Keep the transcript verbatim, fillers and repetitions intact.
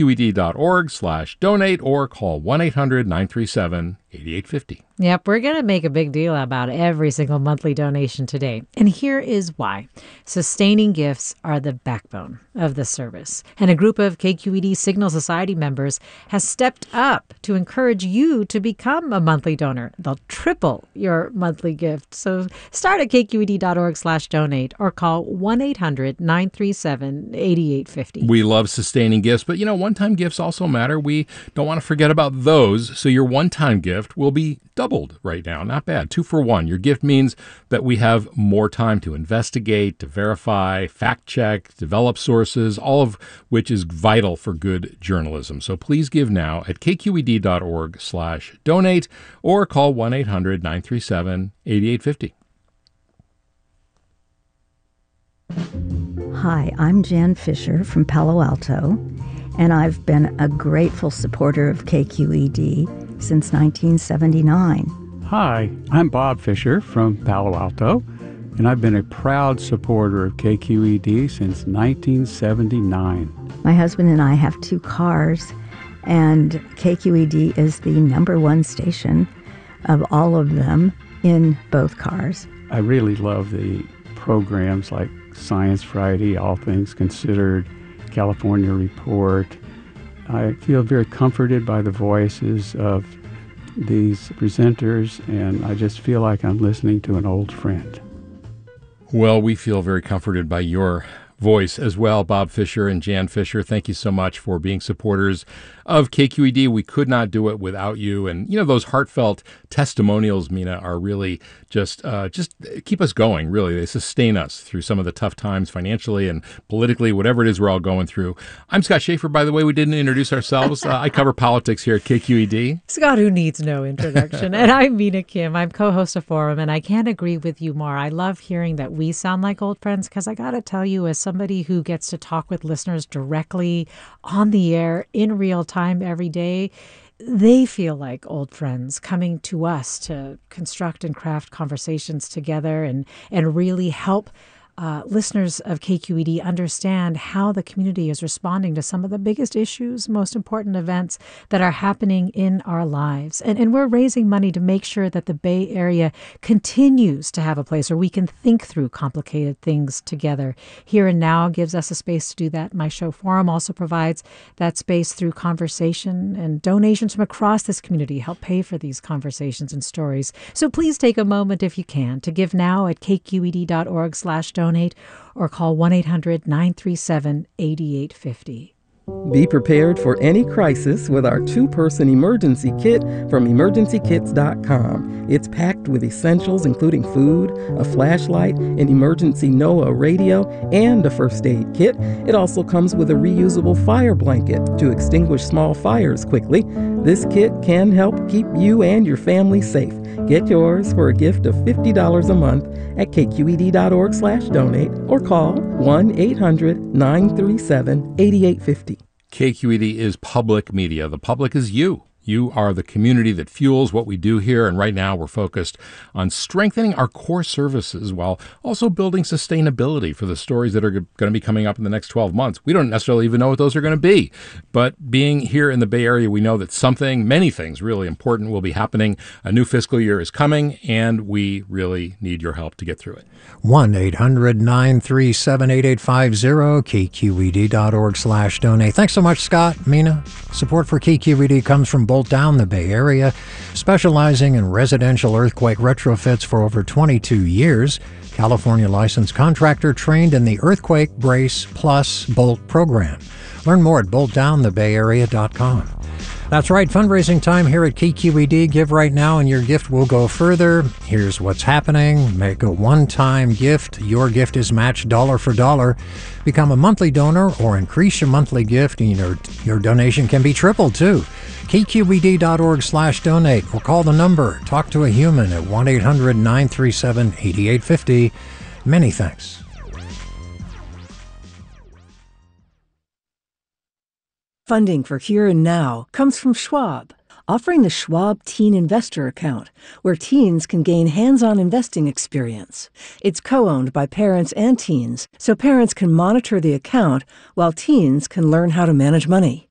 kqed.org slash donate or call one eight hundred nine three seven eighty-eight fifty. Yep, we're going to make a big deal about every single monthly donation today. And here is why. Sustaining gifts are the backbone of the service. And a group of K Q E D Signal Society members has stepped up to encourage you to become a monthly donor. They'll triple your monthly gift. So start at kqed.org slash donate or call one eight hundred nine three seven eighty-eight fifty. We love sustaining gifts, but you know, one-time gifts also matter. We don't want to forget about those. So your one-time gift will be doubled right now. Not bad. Two for one. Your gift means that we have more time to investigate, to verify, fact check, develop sources, all of which is vital for good journalism. So please give now at kqed.org slash donate or call one eight hundred nine three seven eighty-eight fifty. Hi, I'm Jan Fisher from Palo Alto, and I've been a grateful supporter of K Q E D since nineteen seventy-nine. Hi, I'm Bob Fisher from Palo Alto, and I've been a proud supporter of K Q E D since nineteen seventy-nine. My husband and I have two cars, and K Q E D is the number one station of all of them in both cars. I really love the programs like Science Friday, All Things Considered, California Report. I feel very comforted by the voices of these presenters, and I just feel like I'm listening to an old friend. Well, we feel very comforted by your voice as well, Bob Fisher and Jan Fisher. Thank you so much for being supporters of K Q E D. We could not do it without you. And, you know, those heartfelt testimonials, Mina, are really just uh, just keep us going, really. They sustain us through some of the tough times financially and politically, whatever it is we're all going through. I'm Scott Schaefer, by the way. We didn't introduce ourselves. Uh, I cover politics here at K Q E D. Scott, who needs no introduction. And I'm Mina Kim. I'm co-host of Forum, and I can't agree with you more. I love hearing that we sound like old friends because I got to tell you, as somebody who gets to talk with listeners directly on the air in real time every day, they feel like old friends coming to us to construct and craft conversations together and, and really help Uh, listeners of K Q E D understand how the community is responding to some of the biggest issues, most important events that are happening in our lives. And, and we're raising money to make sure that the Bay Area continues to have a place where we can think through complicated things together. Here and Now gives us a space to do that. My show Forum also provides that space through conversation, and donations from across this community help pay for these conversations and stories. So please take a moment, if you can, to give now at kqed.org slash donate or call one eight hundred nine three seven eighty-eight fifty. Be prepared for any crisis with our two-person emergency kit from emergency kits dot com. It's packed with essentials including food, a flashlight, an emergency NOAA radio, and a first aid kit. It also comes with a reusable fire blanket to extinguish small fires quickly. This kit can help keep you and your family safe. Get yours for a gift of fifty dollars a month at kqed.org slash donate or call one eight hundred nine three seven eighty-eight fifty. K Q E D is public media. The public is you. You are the community that fuels what we do here, and right now we're focused on strengthening our core services while also building sustainability for the stories that are going to be coming up in the next twelve months. We don't necessarily even know what those are going to be, but being here in the Bay Area, we know that something, many things really important will be happening. A new fiscal year is coming, and we really need your help to get through it. one eight hundred nine three seven eight eight five zero, kqed.org slash donate. Thanks so much, Scott, Mina. Support for K Q E D comes from Bolt Down, the Bay Area, specializing in residential earthquake retrofits for over twenty-two years. California licensed contractor trained in the Earthquake Brace Plus Bolt program. Learn more at bolt down the bay area dot com. That's right, fundraising time here at K Q E D. Give right now and your gift will go further. Here's what's happening. Make a one-time gift. Your gift is matched dollar for dollar. Become a monthly donor or increase your monthly gift, and your, your donation can be tripled too. kqed.org slash donate or call the number. Talk to a human at one eight hundred nine three seven eighty-eight fifty. Many thanks. Funding for Here and Now comes from Schwab, offering the Schwab Teen Investor Account, where teens can gain hands-on investing experience. It's co-owned by parents and teens, so parents can monitor the account while teens can learn how to manage money.